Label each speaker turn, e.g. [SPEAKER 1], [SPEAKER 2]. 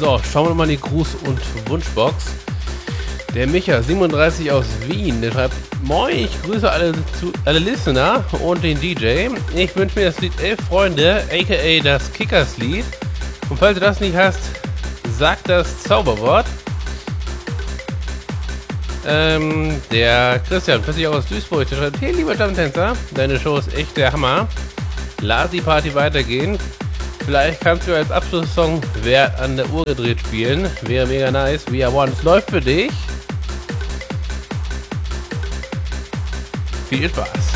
[SPEAKER 1] So, schauen wir mal in die Gruß- und Wunschbox. Der Micha 37 aus Wien, der schreibt: Moin, ich grüße alle Listener und den DJ. Ich wünsche mir das Lied 11 Freunde, aka das Kickers-Lied. Und falls du das nicht hast, sag das Zauberwort. Der Christian, 40 aus Duisburg, der schreibt: Hey, lieber Stammtänzer, deine Show ist echt der Hammer. Lass die Party weitergehen. Vielleicht kannst du als Abschlusssong Wer an der Uhr gedreht spielen. Wäre mega nice. We Are One. Es läuft für dich. Viel Spaß.